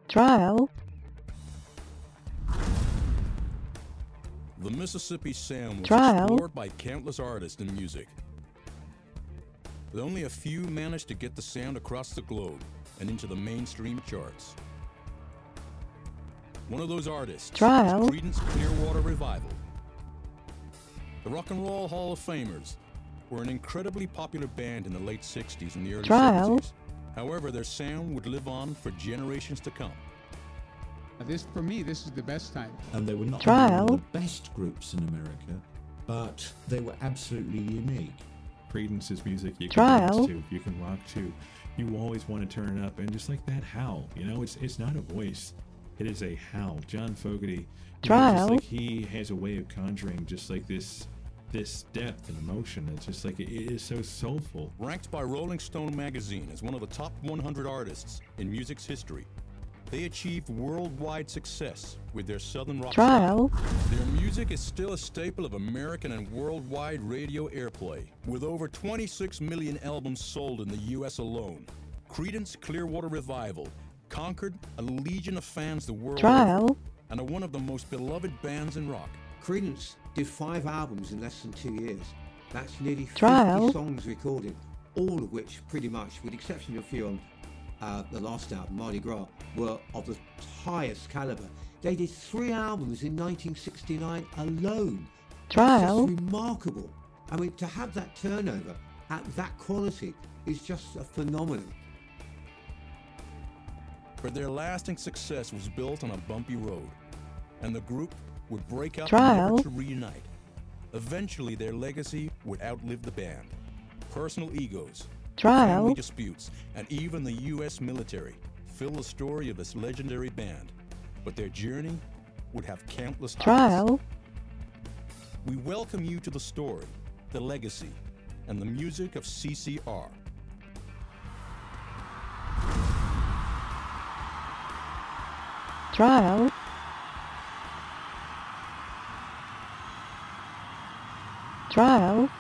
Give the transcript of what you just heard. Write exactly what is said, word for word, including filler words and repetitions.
Trial. The Mississippi sound was Trial. explored by countless artists in music. But only a few managed to get the sound across the globe and into the mainstream charts. One of those artists Trial. is Creedence Clearwater Revival. The Rock and Roll Hall of Famers were an incredibly popular band in the late sixties and the early Trial. seventies. However, their sound would live on for generations to come. This, for me, this is the best time. And they were not Trial. only one of the best groups in America, but they were absolutely unique. Creedence's music you can Trial. dance to, you can rock to. You always want to turn it up, and just like that howl, you know, it's it's not a voice, it is a howl. John Fogerty, you know, Trial. just like he has a way of conjuring just like this this depth and emotion. It's just like it is so soulful. Ranked by Rolling Stone magazine as one of the top one hundred artists in music's history, they achieved worldwide success with their Southern rock Trial. style. Their music is still a staple of American and worldwide radio airplay, with over twenty-six million albums sold in the U S alone. Creedence Clearwater Revival conquered a legion of fans the world Trial. over, and are one of the most beloved bands in rock. Creedence did five albums in less than two years. That's nearly fifty Trial. songs recorded, all of which pretty much, with the exception of a few on uh, the last album, Mardi Gras, were of the highest caliber. They did three albums in nineteen sixty-nine alone. Trial. It's just remarkable. I mean, to have that turnover at that quality is just a phenomenon. But their lasting success was built on a bumpy road, and the group would break up Trial. never to reunite. Eventually, their legacy would outlive the band. Personal egos, Trial. family disputes, and even the U S military fill the story of this legendary band. But their journey would have countless highs. Trial. We welcome you to the story, the legacy, and the music of C C R. Trial. Trial.